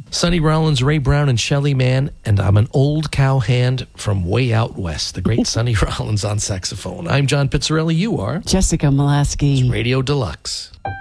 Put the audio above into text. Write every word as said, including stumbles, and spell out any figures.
Sonny Rollins, Ray Brown, and Shelly Manne, and I'm an old cowhand from way out west. The great Sonny Rollins on saxophone. I'm John Pizzarelli. You are Jessica Molaski. Radio Deluxe.